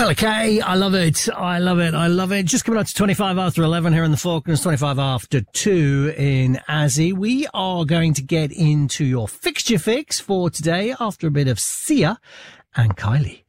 Bella K, I love it. I love it. I love it. Just coming up to 25 after 11 here in the Falklands, 25 after 2 in Azzy. We are going to get into your fixture fix for today after a bit of Sia and Kylie.